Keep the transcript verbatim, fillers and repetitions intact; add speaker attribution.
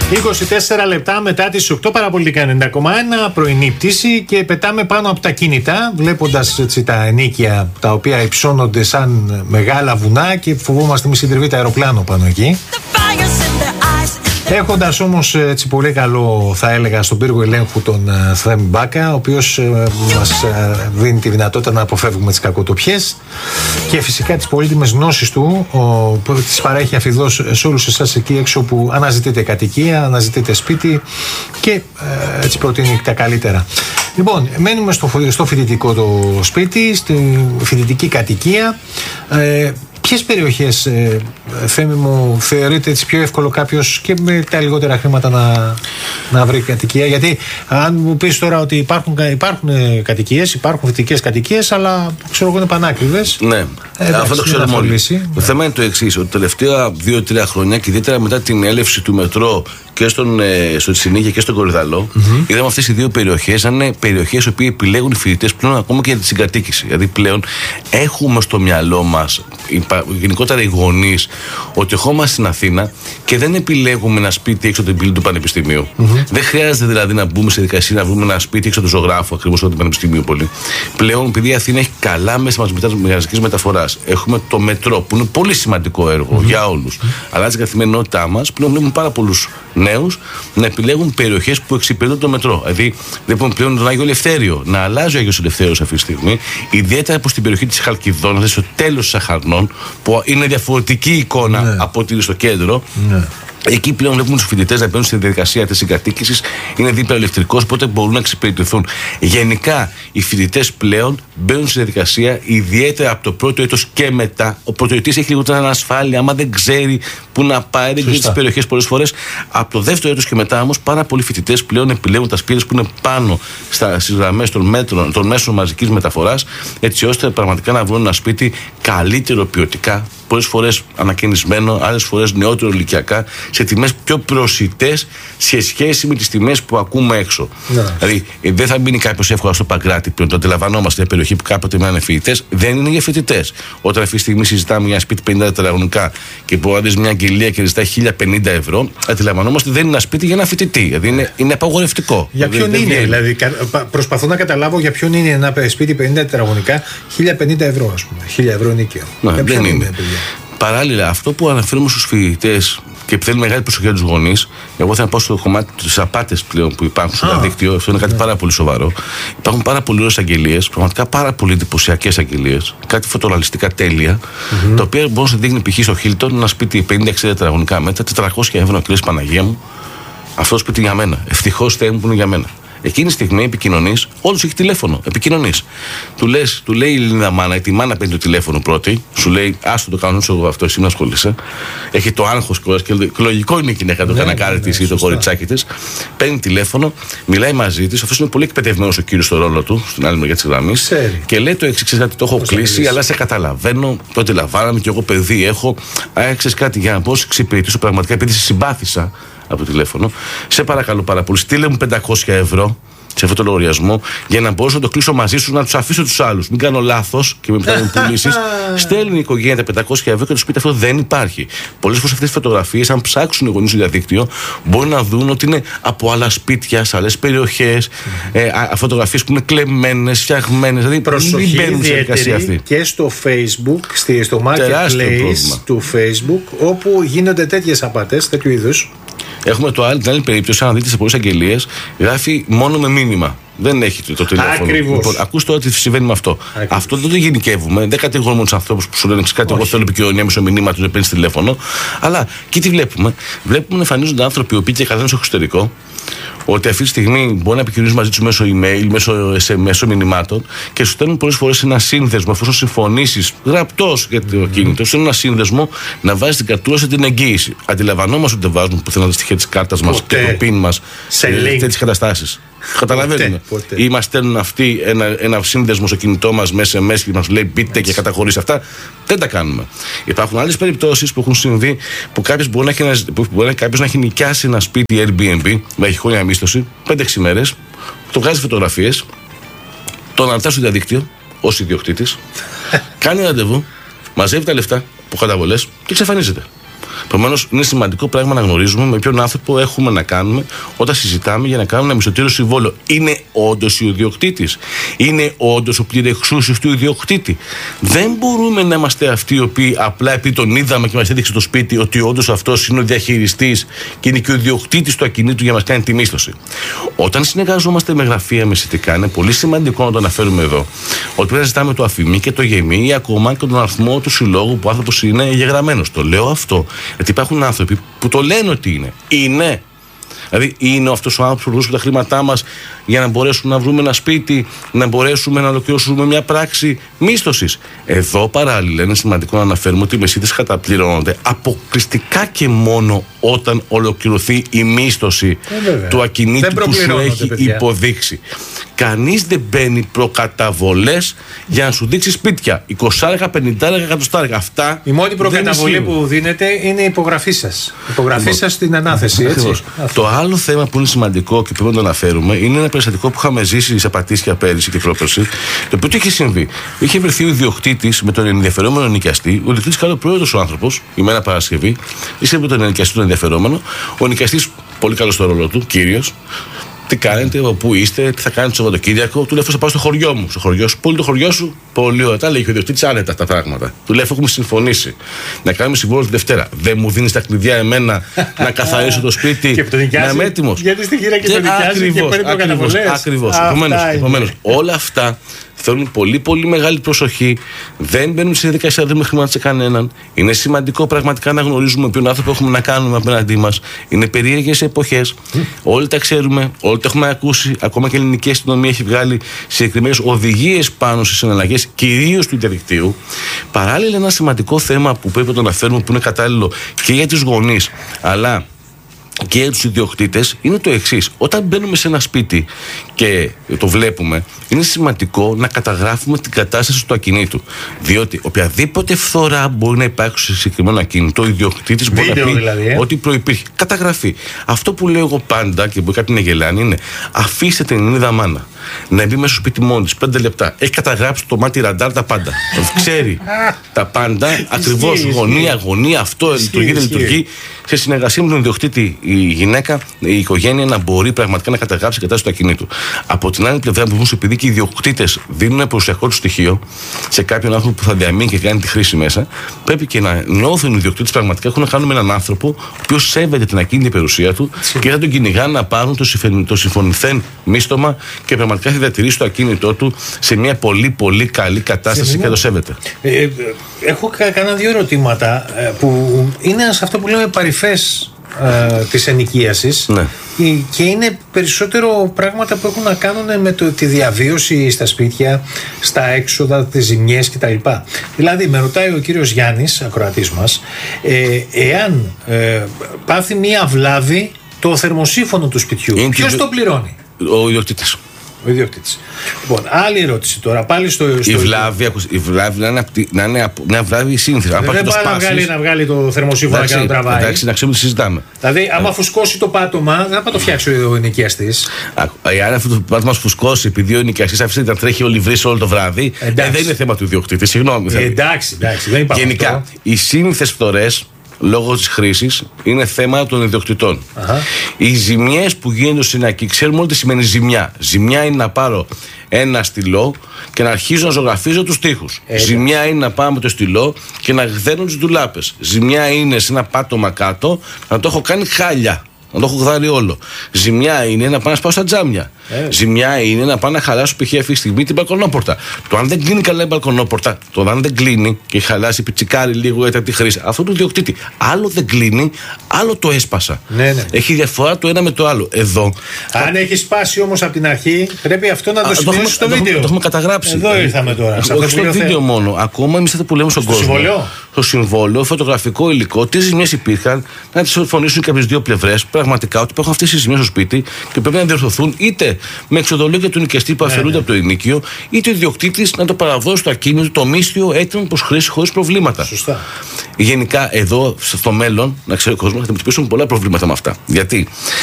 Speaker 1: είκοσι τέσσερα λεπτά μετά τις οκτώ, Παραπολιτικά ενενήντα κόμμα ένα, πρωινή πτήση και πετάμε πάνω από τα κινητά, βλέποντας έτσι τα ενίκια τα οποία υψώνονται σαν μεγάλα βουνά και φοβόμαστε μη συντριβεί το αεροπλάνο πάνω εκεί. Έχοντας όμως έτσι πολύ καλό, θα έλεγα, στον πύργο ελέγχου τον uh, Θέμη Μπάκα, ο οποίος uh, μας uh, δίνει τη δυνατότητα να αποφεύγουμε τις κακοτοπιές και φυσικά τις πολύτιμες γνώσεις του, ο, που τις παρέχει αφιδώς σε όλους εσάς εκεί έξω που αναζητείτε κατοικία, αναζητείτε σπίτι και uh, έτσι προτείνει τα καλύτερα. Λοιπόν, μένουμε στο, στο φοιτητικό το σπίτι, στη φοιτητική κατοικία. Uh, Ποιες περιοχές, ε, Θέμη μου, θεωρείται έτσι πιο εύκολο κάποιος και με τα λιγότερα χρήματα να, να βρει κατοικία? Γιατί αν μου πεις τώρα ότι υπάρχουν, υπάρχουν κατοικίες, υπάρχουν φοιτητικές κατοικίες, αλλά ξέρω εγώ είναι πανάκριβες.
Speaker 2: Ναι, ε, αυτό το ξέρουμε όλοι. Το θέμα είναι το εξής, ότι τα τελευταία δύο τρία χρόνια και ιδιαίτερα μετά την έλευση του μετρό και στον, ε, στο Τσινίκια και στον Κορυδαλό, mm-hmm. είδαμε αυτές οι δύο περιοχές να είναι περιοχές οι οποίες επιλέγουν οι φοιτητές πλέον ακόμα και για τη συγκατοίκηση. Δηλαδή πλέον έχουμε στο μυαλό μας, γενικότερα οι γονείς, ότι ερχόμαστε στην Αθήνα και δεν επιλέγουμε ένα σπίτι έξω από την πύλη του Πανεπιστημίου. Mm-hmm. Δεν χρειάζεται δηλαδή να μπούμε σε δικασία να βρούμε ένα σπίτι έξω από το ζωγράφο, ακριβώς από το Πανεπιστημίου πολύ. Πλέον, επειδή η Αθήνα έχει καλά μέσα μαζικής μεταφοράς, έχουμε το μετρό που είναι πολύ σημαντικό έργο mm-hmm. για όλους. Mm-hmm. Αλλά στην καθημερινότητά μας πλέον βλέπουμε πάρα πολλούς νέους να επιλέγουν περιοχές που εξυπηρετούν το μετρό. Δηλαδή, βλέπουμε πλέον τον Άγιο Ελευθέριο να αλλάζει ο Άγιος Ελευθέριος αυτή τη στιγμή, ιδιαίτερα προς την περιοχή της Χαλκιδόνας, δηλαδή στο τέλος της Αχαρνών, που είναι διαφορετική εικόνα ναι. από ό,τι είναι στο κέντρο. Ναι. Εκεί πλέον βλέπουμε τους φοιτητές να μπαίνουν στη διαδικασία της συγκατοίκησης, είναι δίπλα ηλεκτρικός, οπότε μπορούν να εξυπηρετηθούν. Γενικά, οι φοιτητές πλέον μπαίνουν στη διαδικασία, ιδιαίτερα από το πρώτο έτος και μετά. Ο πρωτοετής έχει λιγότερα ανασφάλεια, άμα δεν ξέρει πού να πάει, δεν ξέρει τις περιοχές πολλές φορές. Από το δεύτερο έτος και μετά όμως, πάρα πολλοί φοιτητές πλέον επιλέγουν τα σπίτια που είναι πάνω στις γραμμές των, μέτρων, των μέσων μαζικής μεταφοράς, έτσι ώστε πραγματικά να βρουν ένα σπίτι καλύτερο ποιοτικά. Πολλές φορές ανακαινισμένο, άλλες φορές νεότερο ηλικιακά, σε τιμές πιο προσιτές σε σχέση με τις τιμές που ακούμε έξω. Ναι. Δηλαδή, δεν θα μείνει κάποιος εύκολα στο Παγκράτη πλέον. Το αντιλαμβανόμαστε, μια περιοχή που κάποτε μένουν φοιτητές, δεν είναι για φοιτητές. Όταν αυτή τη στιγμή συζητάμε για ένα σπίτι πενήντα τετραγωνικά και που αν δεις μια αγγελία και ζητάει χίλια πενήντα ευρώ, αντιλαμβανόμαστε δεν είναι ένα σπίτι για ένα φοιτητή. Δηλαδή, είναι, είναι απαγορευτικό.
Speaker 1: Για ποιον δηλαδή, είναι, δηλαδή, προσπαθώ να καταλάβω για ποιον είναι ένα σπίτι πενήντα τετραγωνικά, χίλια πενήντα ευρώ, ας πούμε. χίλια ευρώ νίκαιο.
Speaker 2: Ναι, δεν είναι. είναι Παράλληλα, αυτό που αναφέρουμε στους φοιτητές και θέλει μεγάλη προσοχή για τους γονείς, εγώ θα πάω στο κομμάτι της απάτες πλέον που υπάρχουν στο διαδίκτυο. Αυτό είναι κάτι πάρα πολύ σοβαρό. Υπάρχουν πάρα πολλές ωραίες αγγελίες, πραγματικά πάρα πολύ εντυπωσιακές αγγελίες, κάτι φωτορεαλιστικά τέλεια, mm-hmm. τα οποία μπορούν να δείχνει π.χ. στο Χίλτον ένα σπίτι πενήντα εξήντα τετραγωνικά μέτρα, τετρακόσια ευρώ, και λες Παναγία μου, αυτό το σπίτι για μένα. Ευτυχώς Θεέ μου που είναι για μένα. Εκείνη τη στιγμή επικοινωνείς, όλους έχει τηλέφωνο. Επικοινωνείς. Του, λες, του λέει η Ελληνίδα μάνα, η μάνα παίρνει το τηλέφωνο πρώτη, σου λέει: άστο το κάνω εγώ αυτό, εσύ να ασχολείσαι. Έχει το άγχος και λογικό είναι η γυναίκα το κανακάρι της ή το κοριτσάκι της. Παίρνει τηλέφωνο, μιλάει μαζί της. Αυτός είναι πολύ εκπαιδευμένος ο κύριος στο ρόλο του, στην άλλη μεριά της γραμμής. Και λέει το εξής: ξέρεις κάτι, το έχω κλείσει, αλλά σε καταλαβαίνω, το αντιλαμβάνομαι και εγώ παιδί έχω. Ξέρεις κάτι, για να πω, εξυπηρετήσω πραγματικά επειδή σε συμπάθησα από το τηλέφωνο. Σε παρακαλώ πάρα πολύ, στείλε μου πεντακόσια ευρώ σε αυτό το λογαριασμό για να μπορέσω να το κλείσω μαζί σου, να τους αφήσω τους άλλους. Μην κάνω λάθος και με πιάνουν πουλήσεις. Στέλνει η οικογένεια τα πεντακόσια ευρώ και το σπίτι αυτό δεν υπάρχει. Πολλές φορές αυτές τις φωτογραφίες, αν ψάξουν οι γονείς στο διαδίκτυο, μπορεί να δουν ότι είναι από άλλα σπίτια, σε άλλες περιοχές, mm. ε, φωτογραφίες που είναι κλεμμένες, φτιαγμένες. Δηλαδή,
Speaker 1: προσοχή ιδιαίτερη και στο Facebook, στο marketplace του Facebook, όπου γίνονται τέτοιες απάτες, τέτοιου είδους.
Speaker 2: Έχουμε το άλλη, την άλλη περίπτωση, αν δείτε σε πολλές αγγελίες, γράφει μόνο με μήνυμα. Δεν έχει το, το τηλέφωνο. Λοιπόν, ακούς τώρα τι συμβαίνει με αυτό. Ακριβώς. Αυτό δεν το γενικεύουμε. Δεν κατηγορούμε τους ανθρώπους που σου λένε κάτι. Εγώ θέλω επικοινωνία μέσω μηνύματος, να παίρνεις τηλέφωνο. Αλλά και τι βλέπουμε. Βλέπουμε να εμφανίζονται άνθρωποι οι οποίοι και καθένας στο εξωτερικό, ότι αυτή τη στιγμή μπορεί να επικοινωνείς μαζί τους μέσω email, μέσω, σε, μέσω μηνυμάτων και σου στέλνουν πολλές φορές ένα σύνδεσμο, εφόσον συμφωνήσεις γραπτός για το mm. κινητό, σου ένα σύνδεσμο να βάζεις την καρτούρα σε την εγγύηση. Αντιλαμβανόμαστε ότι δεν βάζουμε πουθενά τα στοιχεία της κάρτας μας και το πιν μας σε τέτοιες καταστάσεις. Καταλαβαίνουμε. Ή μας στέλνουν αυτοί ένα, ένα σύνδεσμο στο κινητό μας με ες εμ ες και μας λέει μπείτε και καταχωρήστε αυτά. Δεν τα κάνουμε. Υπάρχουν άλλες περιπτώσεις που έχουν συμβεί που κάποιος μπορεί να έχει, που μπορεί κάποιος να έχει νοικιάσει ένα σπίτι Airbnb με έχει χρόνια μίσθωση, πέντε έξι μέρες, το βγάζει φωτογραφίες, τον αναρτά στο διαδίκτυο ως ιδιοκτήτης, κάνει ραντεβού, μαζεύει τα λεφτά από καταβολές και εξαφανίζεται. Επομένως, είναι σημαντικό πράγμα να γνωρίζουμε με ποιον άνθρωπο έχουμε να κάνουμε όταν συζητάμε για να κάνουμε ένα μισθωτήριο συμβόλαιο. Είναι όντως ο ιδιοκτήτης, είναι όντως ο πληρεξούσιος του ιδιοκτήτη. Δεν μπορούμε να είμαστε αυτοί οι οποίοι απλά επειδή τον είδαμε και μας έδειξε το σπίτι ότι όντως αυτός είναι ο διαχειριστής και είναι και ο ιδιοκτήτης του ακινήτου για να μας κάνει τη μίσθωση. Όταν συνεργαζόμαστε με γραφεία μεσητικά, είναι πολύ σημαντικό να το αναφέρουμε εδώ, ότι πρέπει να ζητάμε το αφημί και το γεμί ή ακόμα και τον αριθμό του συλλόγου που ο άνθρωπος είναι εγγεγραμμένος. Το λέω αυτό γιατί υπάρχουν άνθρωποι που το λένε ότι είναι. Είναι. Δηλαδή, είναι αυτός ο άνθρωπος που βρίσκουν τα χρήματά μας για να μπορέσουμε να βρούμε ένα σπίτι, να μπορέσουμε να ολοκληρώσουμε μια πράξη μίσθωσης. Εδώ παράλληλα είναι σημαντικό να αναφέρουμε ότι οι μεσίτες καταπληρώνονται αποκλειστικά και μόνο όταν ολοκληρωθεί η μίσθωση ε, του ακινήτου που σου έχει παιδιά. υποδείξει. Κανείς δεν μπαίνει προκαταβολές για να σου δείξει σπίτια. είκοσι, πενήντα, εκατό. Αυτά.
Speaker 1: Η μόνη προκαταβολή που δίνεται είναι η υπογραφή σας. Η υπογραφή σας στην ανάθεση. Έτσι.
Speaker 2: Το άλλο θέμα που είναι σημαντικό και πρέπει να το αναφέρουμε είναι ένα περιστατικό που είχαμε ζήσει σε Πατήσια πέρυσι και πρόπερσι. Το οποίο τι είχε συμβεί. Είχε βρεθεί ο ιδιοκτήτης με τον ενδιαφερόμενο νοικιαστή. Ο ιδιοκτήτης καλό πρόεδρος ο άνθρωπος, η μέρα Παρασκευή. Είσαι με τον νοικιαστή τον ενδιαφερόμενο. Ο νοικιαστής πολύ καλό στο ρόλο του, κύριος. Τι κάνετε, από πού είστε, τι θα κάνετε το Σαββατοκύριακο. Του λέω: θα πάω στο χωριό μου. Στο χωριό σου, πολύ το χωριό σου. Πολύ ωραία. Τα λέει ο ιδιοκτήτης άνετα τα πράγματα. Του λέω: έχουμε συμφωνήσει να κάνουμε συμβόλαιο τη Δευτέρα. Δεν μου δίνει τα κλειδιά εμένα να καθαρίσω το σπίτι, να είμαι έτοιμο.
Speaker 1: Γιατί στη γύρα και το νοικιάζει και παίρνει προκαταβολές.
Speaker 2: Ακριβώς. Επομένως, όλα αυτά θέλουν πολύ πολύ μεγάλη προσοχή. Δεν μπαίνουν σε διαδικασία να δίνουμε χρήματα σε κανέναν. Είναι σημαντικό πραγματικά να γνωρίζουμε ποιον άνθρωπο έχουμε να κάνουμε απέναντί μας. Είναι περίεργες εποχές. Mm. Όλοι τα ξέρουμε, όλοι τα έχουμε ακούσει. Ακόμα και η ελληνική αστυνομία έχει βγάλει συγκεκριμένες οδηγίες πάνω στις συναλλαγές, κυρίως του διαδικτύου. Παράλληλα, ένα σημαντικό θέμα που πρέπει να το αναφέρουμε, που είναι κατάλληλο και για τους γονείς, αλλά και για τους ιδιοκτήτες, είναι το εξής. Όταν μπαίνουμε σε ένα σπίτι και το βλέπουμε, είναι σημαντικό να καταγράφουμε την κατάσταση του ακινήτου. Διότι οποιαδήποτε φθορά μπορεί να υπάρξει σε συγκεκριμένο ακίνητο, ο ιδιοκτήτης μπορεί να πει δηλαδή, ε? ότι προϋπήρχε. Καταγραφή. Αυτό που λέω εγώ πάντα και μπορεί κάτι να γελάνει είναι: αφήστε την Ελληνίδα μάνα να μπει μέσα στο σπίτι μόνη της πέντε λεπτά. Έχει καταγράψει το μάτι ραντάρ τα πάντα. Ξέρει τα πάντα. Ακριβώς γωνία, γωνία, αυτό λειτουργεί, δεν λειτουργεί. Σε συνεργασία με τον ιδιοκτήτη, η γυναίκα, η οικογένεια να μπορεί πραγματικά να καταγράψει την κατάσταση του ακινήτου. Από την άλλη πλευρά, όμως, επειδή και οι ιδιοκτήτες δίνουν ένα περιουσιακό του στοιχείο σε κάποιον άνθρωπο που θα διαμείνει και κάνει τη χρήση μέσα, πρέπει και να νιώθουν οι ιδιοκτήτες πραγματικά έχουν να κάνουν με έναν άνθρωπο ο οποίος σέβεται την ακίνητη περιουσία του και θα τον κυνηγάνε να πάρουν το συμφωνηθέν μίστομα και πραγματικά θα διατηρήσει το ακίνητό του σε μια πολύ πολύ καλή κατάσταση σε και το σέβεται.
Speaker 1: Ε, ε, έχω κανένα δύο ερωτήματα που είναι σε αυτό που λέμε παρυφές ε, της ενοικίασης, ναι. Και είναι περισσότερο πράγματα που έχουν να κάνουν με το, τη διαβίωση στα σπίτια, στα έξοδα, τις ζημιές κτλ. Δηλαδή με ρωτάει ο κύριος Γιάννης, ακροατής μας, ε, εάν ε, πάθει μία βλάβη το θερμοσύφωνο του σπιτιού, είναι ποιος το πληρώνει?
Speaker 2: Ο ιδιοκτήτης.
Speaker 1: Ο ιδιοκτήτης. Λοιπόν, άλλη ερώτηση τώρα. Πάλι στο. στο
Speaker 2: η βλάβη, η βλάβη να είναι, να είναι μια βλάβη σύνθετα.
Speaker 1: Δεν πάει να βγάλει, να βγάλει το θερμοσύμφωνο και να το τραβάει.
Speaker 2: Εντάξει, να ξέρουμε τι συζητάμε.
Speaker 1: Δηλαδή, άμα φουσκώσει το πάτωμα, δεν θα το φτιάξει ο ενοικιαστής.
Speaker 2: Αν αυτό το πάτωμα σκουσκώσει, επειδή ο ενοικιαστής αφήσει να τρέχει όλη βρύση όλο το βράδυ, ε, δεν είναι θέμα του ιδιοκτήτη. Συγγνώμη.
Speaker 1: Ε, εντάξει, εντάξει. Δεν υπάρχει.
Speaker 2: Γενικά, αυτό. Οι σύνηθες φθορές λόγω της χρήσης είναι θέμα των ιδιοκτητών. Αχα. Οι ζημιές που γίνονται στην ακή, ξέρουμε όλοι τι σημαίνει ζημιά. Ζημιά είναι να πάρω ένα στυλό και να αρχίζω να ζωγραφίζω τους τοίχους. Ε, ζημιά είναι να πάω με το στυλό και να γδαίνω τις ντουλάπες. Ζημιά είναι σε ένα πάτωμα κάτω να το έχω κάνει χάλια. Να το έχω γδάρει όλο. Ζημιά είναι να πάω να σπάω στα τζάμια. Ε. Ζημιά είναι να πάω να χαλάσω π.χ. αυτή τη στιγμή την μπαλκονόπορτα. Το αν δεν κλείνει καλά η μπαλκονόπορτα, το αν δεν κλείνει και χαλάσει πιτσικάρι λίγο για τη χρήση, αυτό του ιδιοκτήτη. Άλλο δεν κλείνει, άλλο το έσπασα. Ναι, ναι. Έχει διαφορά το ένα με το άλλο. Εδώ.
Speaker 1: Αν θα... έχει σπάσει όμως από την αρχή, πρέπει αυτό να το σημειώσει στο βίντεο.
Speaker 2: Το έχουμε καταγράψει.
Speaker 1: Εδώ ήρθαμε τώρα.
Speaker 2: Όχι στο βίντεο μόνο. Ακόμα εμείς αυτό που λέμε στον κόσμο.
Speaker 1: Συμβολιό.
Speaker 2: Το συμβόλαιο, φωτογραφικό υλικό, τι ζημιές υπήρχαν, να τις συμφωνήσουν και από τις δύο πλευρές. Πραγματικά ότι υπάρχουν αυτές οι ζημιές στο σπίτι και πρέπει να διορθωθούν είτε με εξοδολόγια του νοικιαστή που αφαιρούνται ναι, ναι. από το ενοίκιο, είτε ο ιδιοκτήτης να το παραδώσει στο ακίνητο το μίσθιο έτοιμο προς χρήση χωρίς προβλήματα.
Speaker 1: Σωστά.
Speaker 2: Γενικά, εδώ στο μέλλον, να ξέρει ο κόσμος, θα αντιμετωπίσουν πολλά προβλήματα με αυτά. Γιατί